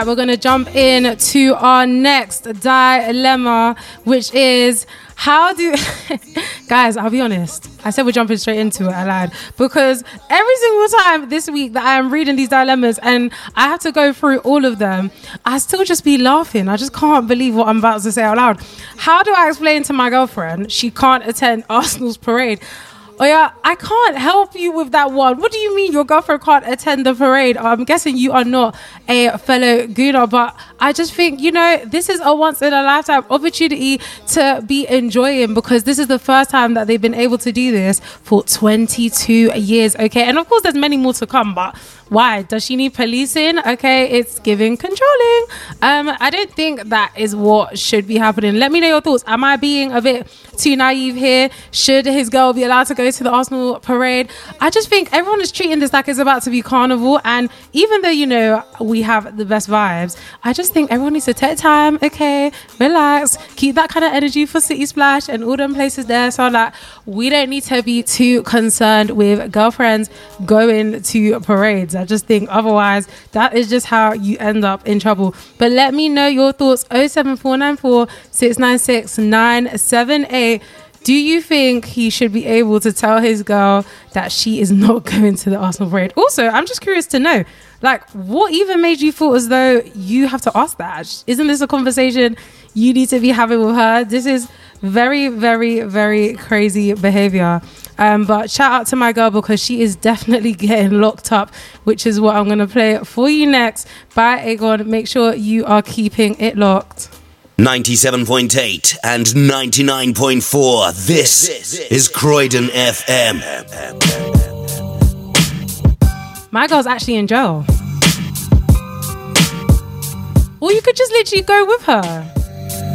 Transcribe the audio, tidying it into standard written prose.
right, we're going to jump in to our next dilemma, which is how do... Guys, I'll be honest. I said we're jumping straight into it. I lied. Because every single time this week that I am reading these dilemmas and I have to go through all of them, I still just be laughing. I just can't believe what I'm about to say out loud. How do I explain to my girlfriend she can't attend Arsenal's parade? Oh yeah, I can't help you with that one. What do you mean your girlfriend can't attend the parade? I'm guessing you are not a fellow Gooner, but I just think, you know, this is a once in a lifetime opportunity to be enjoying, because this is the first time that they've been able to do this for 22 years. Okay, and of course there's many more to come, but why? Does she need policing? Okay, it's giving controlling. I don't think that is what should be happening. Let me know your thoughts. Am I being a bit too naive here? Should his girl be allowed to go to the Arsenal parade? I just think everyone is treating this like it's about to be carnival, and even though, you know, we have the best vibes, I just think everyone needs to take time, okay, relax, keep that kind of energy for City Splash and all them places there, so that we don't need to be too concerned with girlfriends going to parades. I just think otherwise that is just how you end up in trouble. But let me know your thoughts. 07494 696 978. Do you think he should be able to tell his girl that she is not going to the Arsenal parade? Also, I'm just curious to know, like, what even made you feel as though you have to ask that? Isn't this a conversation you need to be having with her? This is very, very, very crazy behavior. But shout out to my girl, because she is definitely getting locked up, which is what I'm going to play for you next by Aegon. Make sure you are keeping it locked. 97.8 and 99.4. This is Croydon FM. My girl's actually in jail. Or you could just literally go with her.